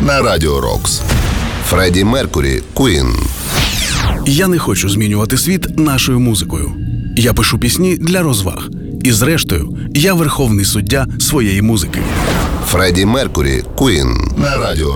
на Радіо Рокс. Фредді Меркурі, Queen. Я не хочу змінювати світ нашою музикою. Я пишу пісні для розваг. І зрештою, я верховний суддя своєї музики. Фредді Меркурі, Queen на Радіо